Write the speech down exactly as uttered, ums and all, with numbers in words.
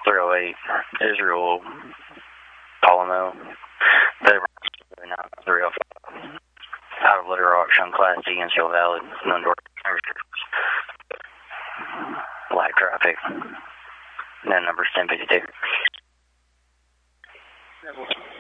three oh eight, Israel, Polimo. They were three oh five. Out of Little Rock, Shun Class D, Infield Valley, known to light traffic. That number's ten fifty-two.